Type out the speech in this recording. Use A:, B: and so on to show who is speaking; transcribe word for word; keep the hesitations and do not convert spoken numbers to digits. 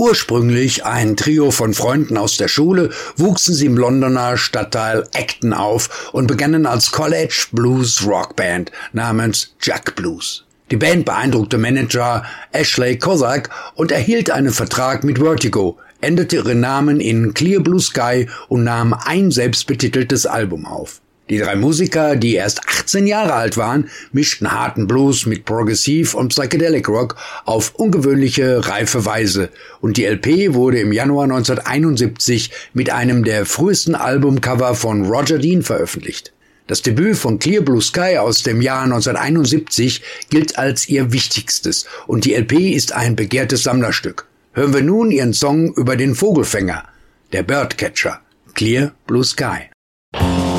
A: Ursprünglich ein Trio von Freunden aus der Schule, wuchsen sie im Londoner Stadtteil Acton auf und begannen als College Blues Rockband namens Jack Blues. Die Band beeindruckte Manager Ashley Cossack und erhielt einen Vertrag mit Vertigo, änderte ihren Namen in Clear Blue Sky und nahm ein selbstbetiteltes Album auf. Die drei Musiker, die erst achtzehn Jahre alt waren, mischten harten Blues mit Progressive und Psychedelic Rock auf ungewöhnliche, reife Weise und die L P wurde im Januar neunzehnhunderteinundsiebzig mit einem der frühesten Albumcover von Roger Dean veröffentlicht. Das Debüt von Clear Blue Sky aus dem Jahr neunzehnhunderteinundsiebzig gilt als ihr wichtigstes und die L P ist ein begehrtes Sammlerstück. Hören wir nun ihren Song über den Vogelfänger, der Birdcatcher, Clear Blue Sky.